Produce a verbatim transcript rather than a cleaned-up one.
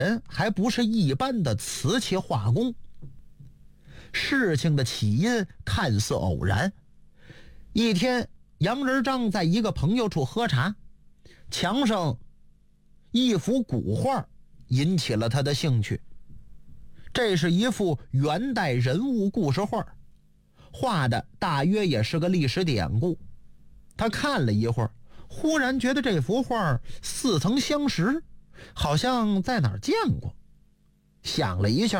人还不是一般的瓷器画工。事情的起因看似偶然，一天杨仁章在一个朋友处喝茶，墙上一幅古画引起了他的兴趣。这是一幅元代人物故事画，画的大约也是个历史典故。他看了一会儿，忽然觉得这幅画似曾相识，好像在哪儿见过。想了一下，